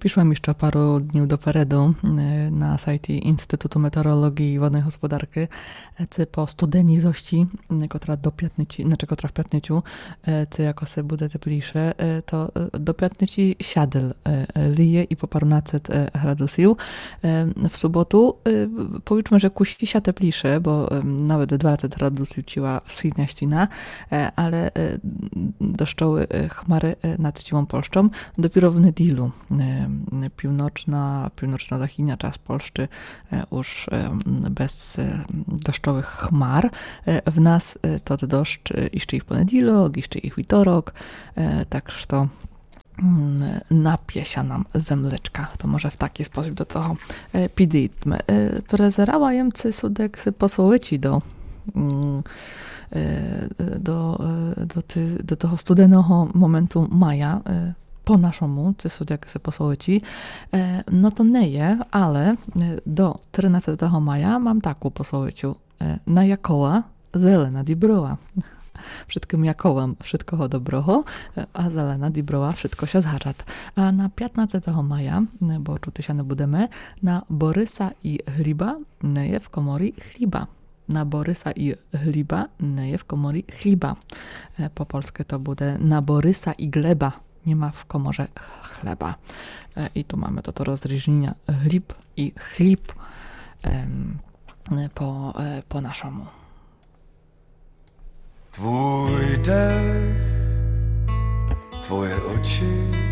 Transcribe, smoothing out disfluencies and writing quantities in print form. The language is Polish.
Piszłam jeszcze paru dni doпереду na сайті Інституту метеорології і водної господарки. Це по студенізості, котра до п'ятниці, котра в п'ятницю, це якось буде тепліше, то до п'ятниці сядел лije i po parunaset gradusów. W sobotu powiedzmy, że kusi teplisze, bo nawet 20 gradusów ciła wschodnia ścina, ale deszczowe chmary nad ciłą Polszczą. Dopiero w niedzielu północno-zachodnia czas Polszczy już bez deszczowych chmar. W nas to deszcz jeszcze i w poniedziałek, jeszcze i w wtorek, tak że to napije się nam zemleczka. To może w taki sposób do tego підійдемо. Перезирала Ємці судек посоличі do tego studenego momentu maja, po naszemu, co судек se posolici, no to nie je, ale do 13 maja mam taką posoliciu. Na jakoła zelena dibroła. Wszystkim jakołam wszystkiego dobrego, a zelena dibroła wszystko się zhaczat. A na 15 maja, bo czuty się nie budemy, na Borysa i Chliba neje w komori chliba. Na Borysa i Chliba neje w komori chliba. Po polsku to bude na Borysa i Gleba. Nie ma w komorze chleba. I tu mamy to rozróżnienia chlib i chlib po naszemu. Twój dech, twoje oči,